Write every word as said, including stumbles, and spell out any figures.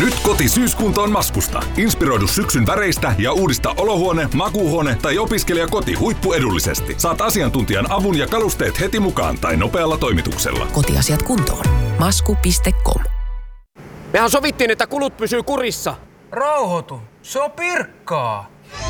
Nyt koti syyskuntoon Maskusta. Inspiroidu syksyn väreistä ja uudista olohuone, makuuhuone tai opiskelijakoti huippuedullisesti. Saat asiantuntijan avun ja kalusteet heti mukaan tai nopealla toimituksella. Kotiasiat kuntoon. masku piste com. Mehän sovittiin, että kulut pysyy kurissa. Rauhoitu. Se on Pirkkaa.